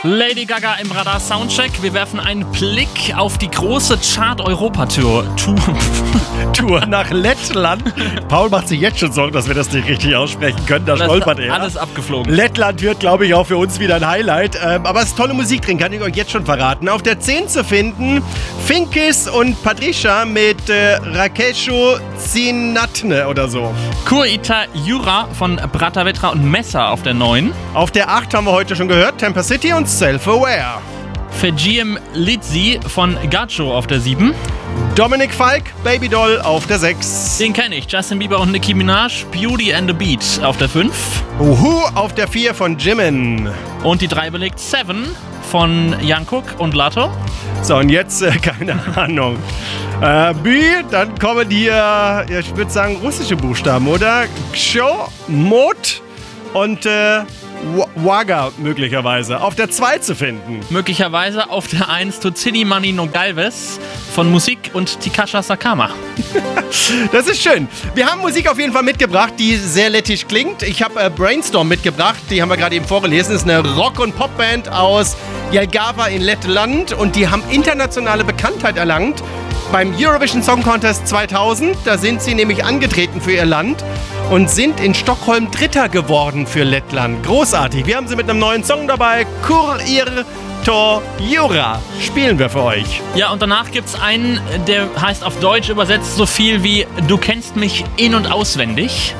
Lady Gaga im Radar Soundcheck. Wir werfen einen Blick auf die große Chart-Europa-Tour. Tour nach Lettland. Paul macht sich jetzt schon Sorgen, dass wir das nicht richtig aussprechen können. Da stolpert er. Alles abgeflogen. Lettland wird, glaube ich, auch für uns wieder ein Highlight. Aber es ist tolle Musik drin, kann ich euch jetzt schon verraten. Auf der 10 zu finden, Finkis und Patricia mit Rakesho Zinatne oder so. Kurita Jura von Bratavetra und Messa auf der 9. Auf der 8 haben wir heute schon gehört, Temper City und Self-Aware. Fejiem Lidzi von Gacho auf der 7. Dominik Falk, Baby Doll auf der 6. Den kenne ich. Justin Bieber und Nicki Minaj, Beauty and the Beat auf der 5. Uhu auf der 4 von Jimin. Und die 3 belegt Seven von Jungkook und Lato. So, und jetzt, keine Ahnung. B, dann kommen hier, ich würde sagen, russische Buchstaben, oder? Ksho, Mot und Waga möglicherweise. Auf der 2 zu finden. Möglicherweise auf der 1 Tutsini Mani no Galvez von Musik und Tikasha Sakama. Das ist schön. Wir haben Musik auf jeden Fall mitgebracht, die sehr lettisch klingt. Ich habe Brainstorm mitgebracht, die haben wir gerade eben vorgelesen. Das ist eine Rock- und Popband aus Jelgava in Lettland und die haben internationale Bekanntheit erlangt beim Eurovision Song Contest 2000. Da sind sie nämlich angetreten für ihr Land und sind in Stockholm Dritter geworden für Lettland. Großartig. Wir haben sie mit einem neuen Song dabei. Kurito Jura spielen wir für euch. Ja, und danach gibt's einen, der heißt auf Deutsch übersetzt so viel wie Du kennst mich in- und auswendig.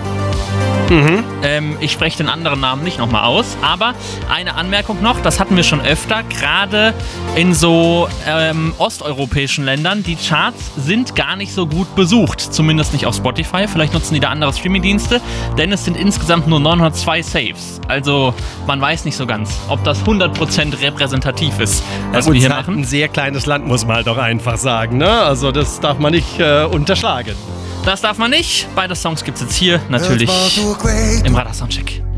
Ich spreche den anderen Namen nicht nochmal aus, aber eine Anmerkung noch, das hatten wir schon öfter, gerade in so osteuropäischen Ländern, die Charts sind gar nicht so gut besucht, zumindest nicht auf Spotify, vielleicht nutzen die da andere Streamingdienste, denn es sind insgesamt nur 902 Saves, also man weiß nicht so ganz, ob das 100% repräsentativ ist, was wir hier machen. Ein sehr kleines Land, muss man halt auch einfach sagen, ne? Also das darf man nicht unterschlagen. Das darf man nicht. Beide Songs gibt's jetzt hier natürlich im Radar Soundcheck.